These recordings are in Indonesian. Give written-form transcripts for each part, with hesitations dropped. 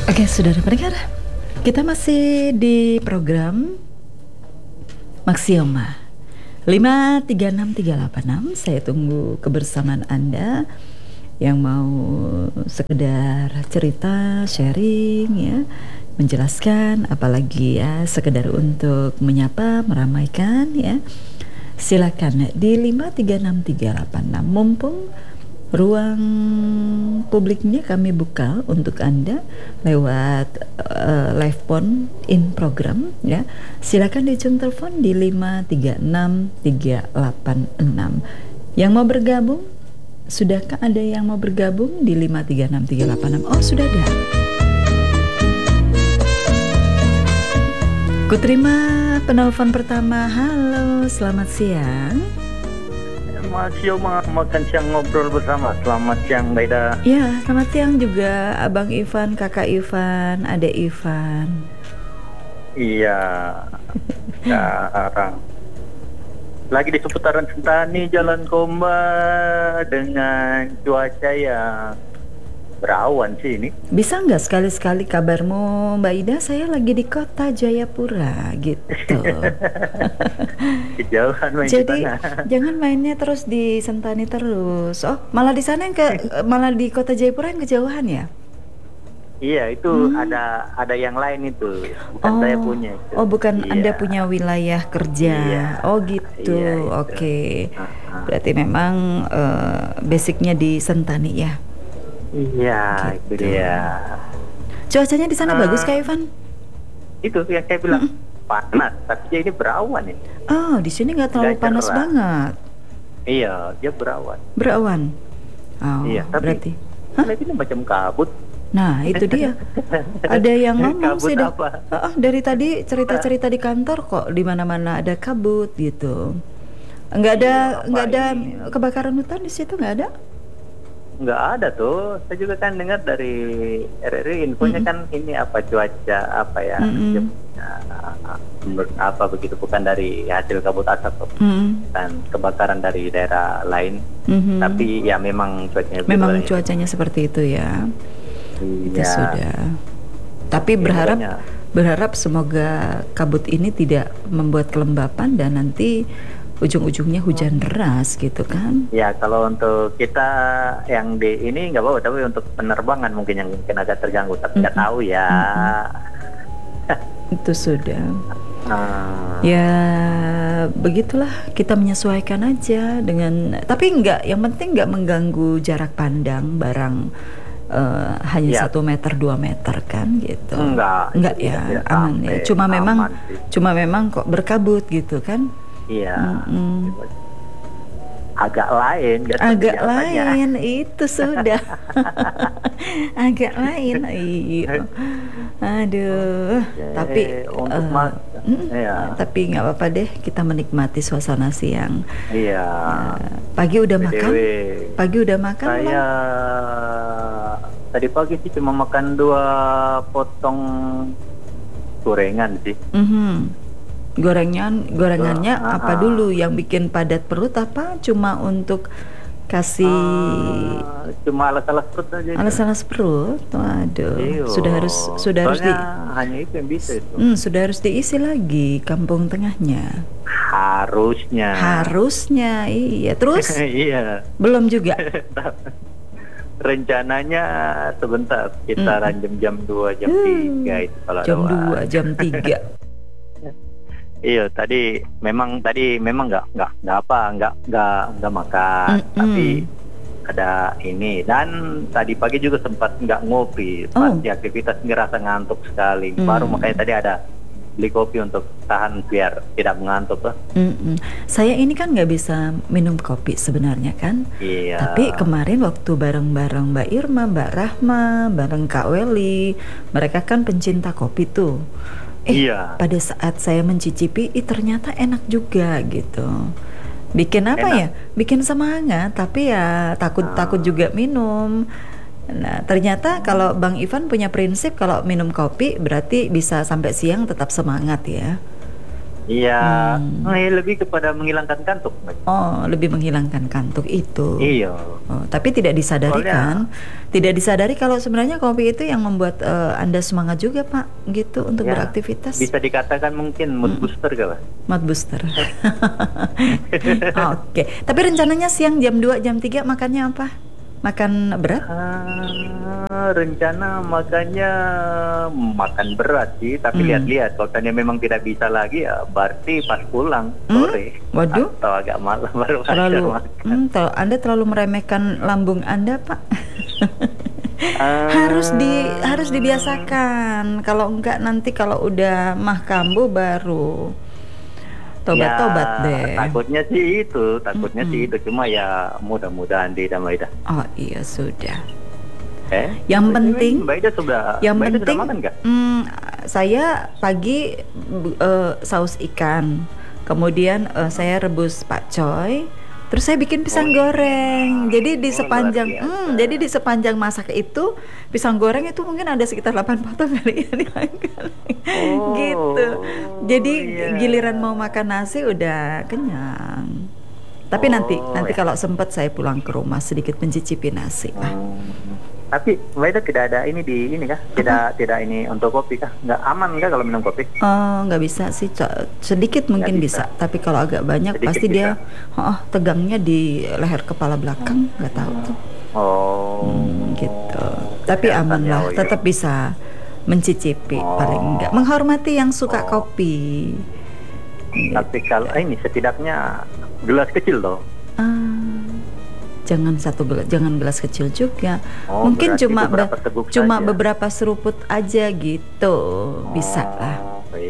Oke, saudara pendengar, kita masih di program Maxioma 536386. Saya tunggu kebersamaan Anda yang mau sekedar cerita, sharing ya, menjelaskan, apalagi ya sekedar untuk menyapa, meramaikan ya. Silakan di 536386. Mumpung ruang publiknya kami buka untuk Anda lewat live phone in program ya. Silakan dijung telepon di 536386. Yang mau bergabung, sudahkah ada yang mau bergabung di 536386? Oh, sudah ada. Kuterima penelpon pertama. Halo, selamat siang. Masih makan siang ngobrol bersama. Selamat siang, Baida. Ya, selamat siang juga Abang Ivan, Kakak Ivan, Adek Ivan. Iya, sekarang lagi di seputaran Sentani, Jalan Komba, dengan cuaca yang berawan sih ini. Bisa nggak sekali-sekali kabarmu Mbak Ida? Saya lagi di kota Jayapura gitu. Kejauhan main Jadi di sana. jangan mainnya terus di Sentani terus. Oh, malah di sana yang malah di kota Jayapura yang kejauhan ya? Iya, itu ada yang lain itu, bukan saya punya itu. Oh, bukan Iya. Anda punya wilayah kerja. Iya. Oh gitu. Iya, itu. Oke. Berarti memang basicnya di Sentani ya. Iya, Gitu. itu dia. Cuacanya di sana bagus Kak Ivan? Itu yang saya bilang panas, tapi dia ini berawan ini. Oh, di sini nggak terlalu Nggak panas cerah. banget. Iya, dia berawan. Berawan. Oh, Iya, tapi berarti. lihat ini macam kabut. Nah, itu dia. Ada yang ngomong Kabut sih dah. apa? Dari tadi cerita-cerita di kantor kok di mana-mana ada kabut gitu. Nggak ada Ini kebakaran hutan di situ, nggak ada? nggak ada tuh. Saya juga kan dengar dari RRI infonya kan ini apa cuaca apa ya, dia punya, menurut apa begitu, bukan dari hasil kabut asap tuh. Dan kebakaran dari daerah lain. Tapi ya memang cuacanya Memang begitu. cuacanya seperti itu ya. Itu Iya. sudah. Tapi Ya, berharap semoga kabut ini tidak membuat kelembapan dan nanti ujung-ujungnya hujan deras gitu kan. Ya, kalau untuk kita yang di ini nggak apa-apa, tapi untuk penerbangan mungkin yang mungkin agak terganggu, tapi nggak tahu ya. Itu sudah. Ah, Ya begitulah, kita menyesuaikan aja dengan, tapi yang penting nggak mengganggu jarak pandang barang, hanya Ya. 1 meter 2 meter kan gitu. Enggak ya, tidak aman ya. sampai, aman sih. Cuma memang kok berkabut gitu kan. Iya. Agak lain, nggak seperti Agak biasanya. lain itu sudah. Agak lain, iya. Aduh, tapi untuk iya. tapi nggak apa-apa deh, kita menikmati suasana siang. Iya. Pagi udah makan? BTW, Pagi udah makan saya belum? tadi pagi sih cuma makan 2 potong gorengan sih. Gorengannya apa dulu yang bikin padat perut, apa cuma untuk kasih Cuma alas-alas perut aja itu. alas-alas perut? Waduh, Iyo. sudah harus Soalnya hanya itu yang bisa itu. sudah harus diisi lagi kampung tengahnya. Harusnya, iya. Terus Iya. belum juga. Rencananya sebentar, sekitaran jam 2, jam 3 itu kalau Jam ada 2, jam 3. Iya, tadi memang nggak makan, tapi ada ini, dan tadi pagi juga sempat nggak ngopi, pasti aktivitas ngerasa ngantuk sekali. Baru makanya tadi ada beli kopi untuk tahan biar tidak mengantuk lah. Saya ini kan nggak bisa minum kopi sebenarnya kan. Iya. Tapi kemarin waktu bareng-bareng Mbak Irma, Mbak Rahma, bareng Kak Weli, mereka kan pencinta kopi tuh. Iya. Pada saat saya mencicipi, ternyata enak juga gitu. Bikin apa Enak. ya? Bikin semangat, tapi ya takut juga minum. Nah, ternyata kalau Bang Ivan punya prinsip kalau minum kopi berarti bisa sampai siang tetap semangat ya. Iya, lebih kepada menghilangkan kantuk, Mbak. Oh, lebih menghilangkan kantuk itu. Iya. Oh, tapi tidak disadari kan? Tidak disadari kalau sebenarnya kopi itu yang membuat Anda semangat juga, Pak, gitu untuk Ya, beraktivitas. bisa dikatakan mungkin mood booster kah, Pak? Mood booster. Oke. Tapi rencananya siang jam 2, jam 3 makannya apa? Makan berat? Rencana makannya makan berat sih, tapi lihat-lihat kalau tanya memang tidak bisa lagi ya berarti pas pulang sore. Waduh. Atau agak malam baru makan. Anda terlalu meremehkan lambung Anda, Pak. harus dibiasakan. Kalau enggak nanti kalau udah mah kambuh baru tobat-tobat deh. Takutnya sih itu cuma ya mudah-mudahan tidak, Mbak Ida. Oh iya sudah. Yang penting Mbak Ida sudah makan nggak? Saya pagi saus ikan, kemudian saya rebus pakcoy, terus saya bikin pisang goreng. Jadi di sepanjang masak itu pisang goreng itu mungkin ada sekitar 8 potong kali ya gitu. Jadi giliran mau makan nasi udah kenyang. Tapi nanti kalau sempat saya pulang ke rumah sedikit mencicipi nasi lah. Tapi Mbak Ida tidak ada ini kah? Tidak ini untuk kopi kah? Nggak aman kah kalau minum kopi? Nggak bisa sih, sedikit mungkin bisa. Tapi kalau agak banyak sedikit pasti bisa. Dia tegangnya di leher kepala belakang, nggak tahu tuh. Gitu. Tapi aman lah, tetap bisa mencicipi paling enggak. Menghormati yang suka kopi. Tapi kalau ini setidaknya gelas kecil loh. Jangan gelas kecil juga. Mungkin cuma beberapa seruput aja gitu. Bisa lah.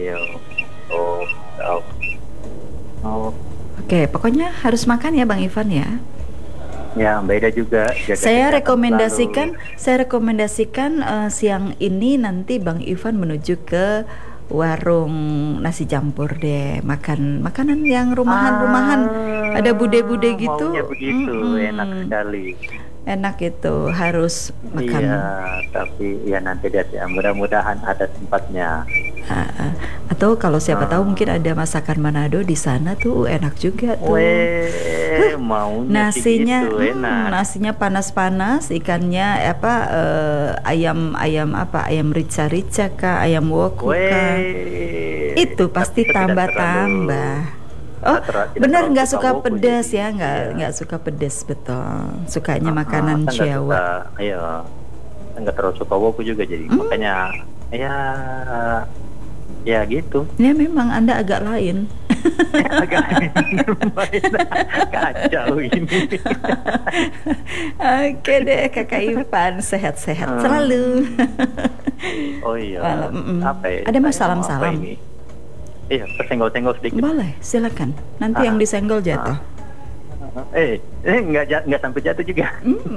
Oke, pokoknya harus makan ya Bang Ivan ya. Ya, Mbak Ida juga. Saya rekomendasikan siang ini nanti Bang Ivan menuju ke warung nasi campur deh, makan makanan yang rumahan, ada bude-bude gitu. Maunya begitu, enak sekali. Enak itu, harus makan. Iya, tapi ya nanti lihat ya, mudah-mudahan ada tempatnya. Atau kalau siapa tahu mungkin ada masakan Manado di sana tuh enak juga tuh. Maunya nasinya gitu, enak. Nasinya panas-panas, ikannya ayam rica-rica kah, ayam woku kah. Itu pasti tambah-tambah. Benar nggak suka pedas ya, nggak suka pedas, betul. Sukanya makanan Jawa. Iya, nggak terlalu suka woku juga jadi makanya ya gitu. Ya memang Anda agak lain. Kacau ini. Oke deh Kakak Ivan, sehat-sehat selalu. Oh iya. Ada mau salam-salam? Iya, tersenggol-senggol sedikit. Boleh, silakan. Nanti yang disenggol jatuh. Nggak sampai jatuh juga.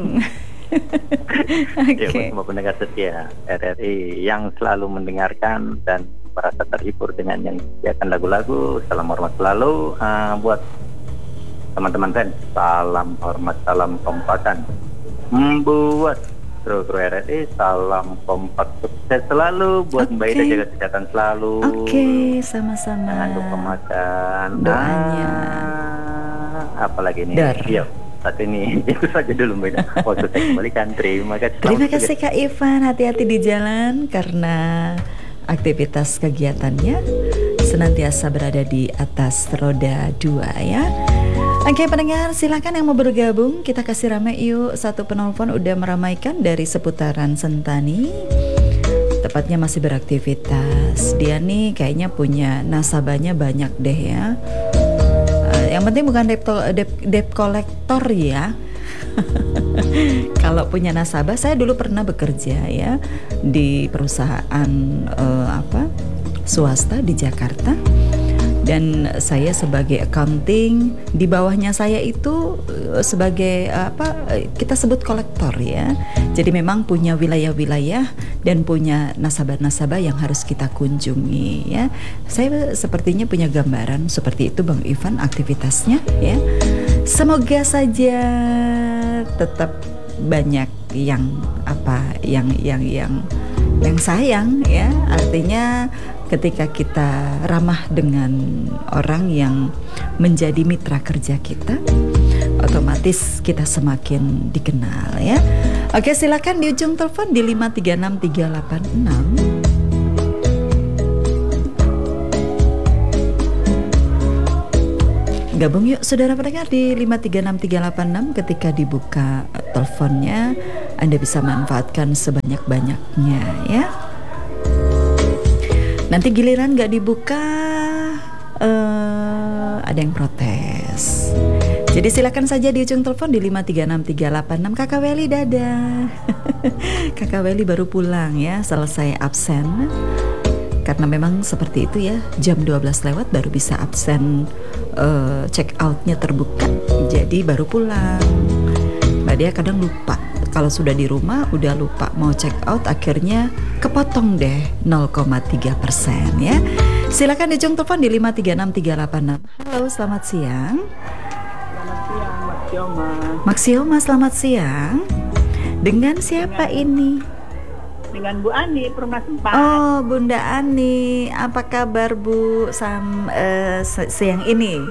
Okay. Ya, buat semua pendengar setia RRI yang selalu mendengarkan dan merasa terhibur dengan yang disediakan lagu-lagu. Salam hormat selalu buat teman-teman fans. Salam hormat, salam kompakan. Buat kru RRI, salam kompak, sukses selalu buat Mbak Ida, jaga kesehatan selalu. Sama-sama. Jangan lupa makan. Doanya. Apalagi nih? Yuk, saat ini itu saja dulu Mbak Ida. Waktu saya kembalikan. Terima kasih Kak Ivan. Hati-hati di jalan karena aktivitas kegiatannya senantiasa berada di atas roda 2 ya. Oke pendengar, silakan yang mau bergabung, kita kasih rame yuk. Satu penelpon udah meramaikan dari seputaran Sentani, tepatnya masih beraktivitas. Dia nih kayaknya punya nasabahnya banyak deh ya. Yang penting bukan debt collector ya. Kalau punya nasabah, saya dulu pernah bekerja ya di perusahaan swasta di Jakarta. Dan saya sebagai accounting, di bawahnya saya itu sebagai kita sebut kolektor ya. Jadi memang punya wilayah-wilayah dan punya nasabah-nasabah yang harus kita kunjungi ya. Saya sepertinya punya gambaran seperti itu Bang Ivan aktivitasnya ya. Semoga saja tetap banyak yang yang sayang ya. Artinya ketika kita ramah dengan orang yang menjadi mitra kerja kita, otomatis kita semakin dikenal ya. Oke, silakan di ujung telepon di 536386. Gabung yuk saudara pendengar di 536386. Ketika dibuka teleponnya, Anda bisa manfaatkan sebanyak-banyaknya ya. Nanti giliran gak dibuka, ada yang protes. Jadi silakan saja di ujung telepon di 536386. Kakak Weli dadah. Kakak Weli baru pulang ya, selesai absen. Karena memang seperti itu ya, jam 12 lewat baru bisa absen, check outnya terbuka. Jadi baru pulang. Mbak Dia kadang lupa, kalau sudah di rumah udah lupa mau check out, akhirnya kepotong deh 0,3% ya. Silakan di ujung telepon di 536386. Halo, selamat siang. Selamat siang, Maksioma. Maksioma, selamat siang. Dengan siapa ini? Dengan Bu Ani, Perumnas 4. Oh, Bunda Ani, apa kabar Bu siang ini?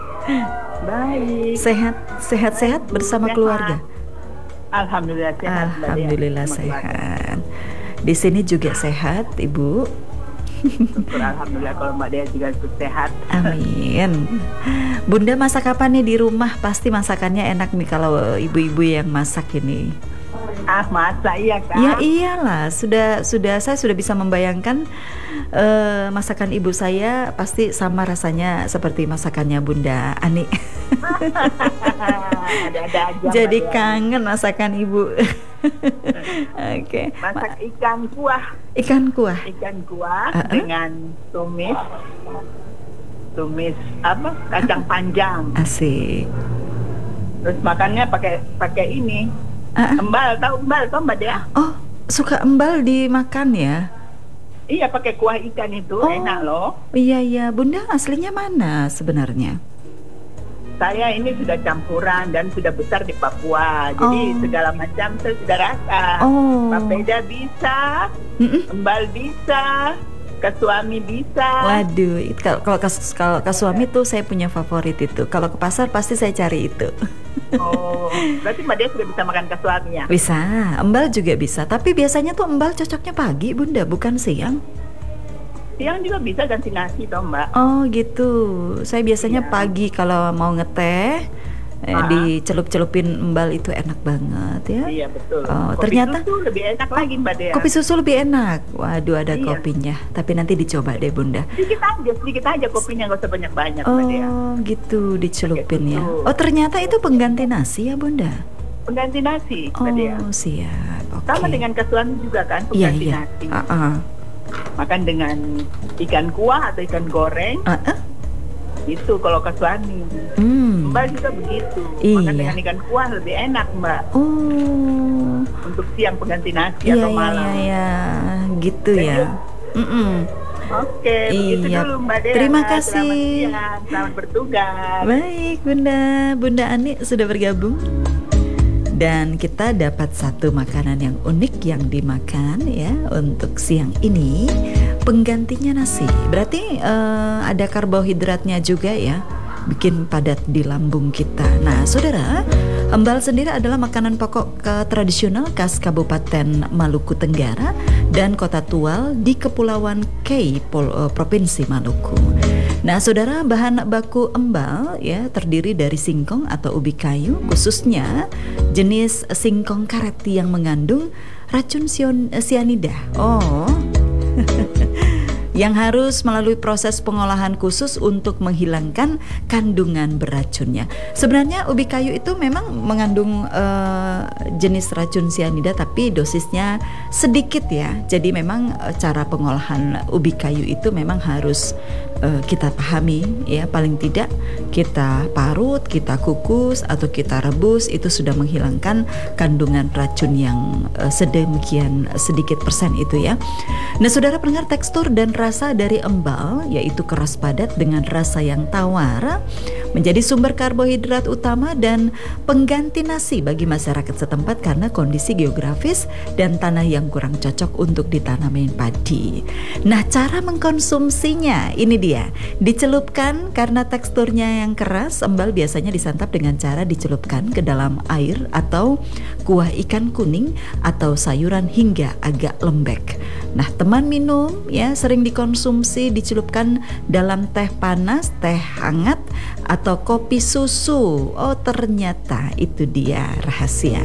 Baik. Sehat bersama Sehat. keluarga. Alhamdulillah sehat. Alhamdulillah sehat. Di sini juga sehat, Ibu. Syukur alhamdulillah kalau Mbak Dea juga ikut sehat. Amin. Bunda masak apa nih di rumah? Pasti masakannya enak nih kalau ibu-ibu yang masak ini. Masa iya kan? Ya iyalah, saya sudah bisa membayangkan masakan ibu saya pasti sama rasanya seperti masakannya Bunda Ani. Ada aja. Jadi kangen masakan ibu. Oke. Masak ikan kuah. Ikan kuah. Ikan kuah dengan tumis kacang panjang. Asik. Terus makannya pakai ini. Embal, tahu Mbak Dea? Oh, suka embal dimakan ya? Iya, pakai kuah ikan itu enak loh. Iya, Bunda aslinya mana sebenarnya? Saya ini sudah campuran dan sudah besar di Papua. Jadi segala macam saya sudah rasa. Papeda bisa, embal bisa, ke suami bisa. Waduh, kalau ke suami tuh saya punya favorit itu. Kalau ke pasar pasti saya cari itu. Oh, berarti Mbak Dia sudah bisa makan ke suami ya? Bisa, embal juga bisa. Tapi biasanya tuh embal cocoknya pagi Bunda, bukan siang. Siang juga bisa ganti nasi toh Mbak. Oh gitu, saya biasanya pagi kalau mau ngeteh, dicelup-celupin embal itu enak banget ya. Iya betul. Oh, kopi ternyata susu lebih enak lagi Mbak Dea. Kopi susu lebih enak. Waduh, ada kopinya. Tapi nanti dicoba deh Bunda. Sedikit aja kopinya, nggak usah banyak-banyak Mbak Dea. Oh gitu, dicelupin ya. Oh ternyata itu pengganti nasi ya Bunda. Pengganti nasi Mbak Dea. Oh siap. Okay. Sama dengan ke suami juga kan pengganti nasi. Makan dengan ikan kuah atau ikan goreng. Itu kalau ke suami. Mbak juga begitu. Makan dengan ikan kuah lebih enak Mbak. Oh. Untuk siang pengganti nasi atau malam. Iya, gitu ya. Oke, begitu dulu Mbak Dea. Terima kasih. Selamat bertugas. Baik Bunda Ani sudah bergabung. Dan kita dapat satu makanan yang unik yang dimakan ya untuk siang ini, penggantinya nasi. Berarti ada karbohidratnya juga ya, bikin padat di lambung kita. Nah saudara, embal sendiri adalah makanan pokok tradisional khas Kabupaten Maluku Tenggara dan Kota Tual di Kepulauan Kei, Provinsi Maluku. Nah saudara, bahan baku embal ya terdiri dari singkong atau ubi kayu, khususnya jenis singkong karet yang mengandung racun sianida. Yang harus melalui proses pengolahan khusus untuk menghilangkan kandungan beracunnya. Sebenarnya ubi kayu itu memang mengandung jenis racun sianida, tapi dosisnya sedikit ya. Jadi memang cara pengolahan ubi kayu itu memang harus kita pahami ya, paling tidak kita parut, kita kukus atau kita rebus itu sudah menghilangkan kandungan racun yang sedemikian sedikit persen itu ya. Nah saudara pendengar, tekstur dan rasa dari embal yaitu keras padat dengan rasa yang tawar menjadi sumber karbohidrat utama dan pengganti nasi bagi masyarakat setempat karena kondisi geografis dan tanah yang kurang cocok untuk ditanamin padi. Nah cara mengkonsumsinya ini dia, dicelupkan karena teksturnya yang keras. Embal biasanya disantap dengan cara dicelupkan ke dalam air atau kuah ikan kuning atau sayuran hingga agak lembek. Nah teman minum ya sering dikonsumsi dicelupkan dalam teh panas, teh hangat atau kopi susu. Oh ternyata itu dia rahasia.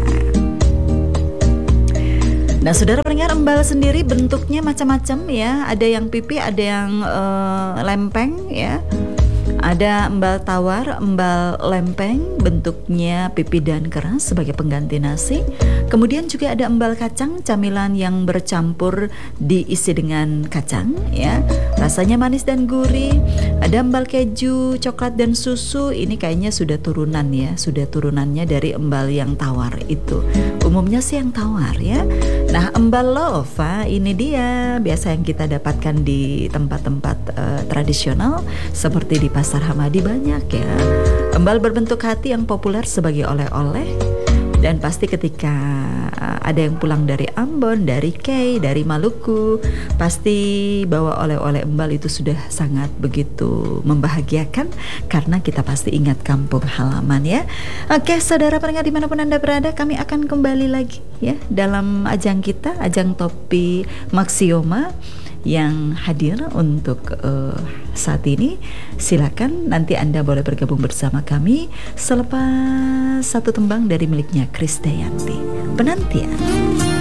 Nah saudara pendengar, embal sendiri bentuknya macam-macam ya. Ada yang pipi, ada yang lempeng ya. Ada embal tawar, embal lempeng, bentuknya pipi dan keras sebagai pengganti nasi. Kemudian juga ada embal kacang, camilan yang bercampur diisi dengan kacang ya. Rasanya manis dan gurih. Ada embal keju, coklat dan susu. Ini kayaknya sudah turunan ya, sudah turunannya dari embal yang tawar itu. Umumnya sih yang tawar ya. Nah embal lova ini dia biasa yang kita dapatkan di tempat-tempat tradisional seperti di Pasar Hamadi banyak ya. Embal berbentuk hati yang populer sebagai oleh-oleh. Dan pasti ketika ada yang pulang dari Ambon, dari Kei, dari Maluku, pasti bawa oleh-oleh embal itu sudah sangat begitu membahagiakan karena kita pasti ingat kampung halaman ya. Oke saudara pendengar dimanapun Anda berada, kami akan kembali lagi ya dalam ajang kita, ajang Topi Maxioma yang hadir untuk saat ini. Silakan nanti Anda boleh bergabung bersama kami selepas satu tembang dari miliknya Krisdayanti. Penantian.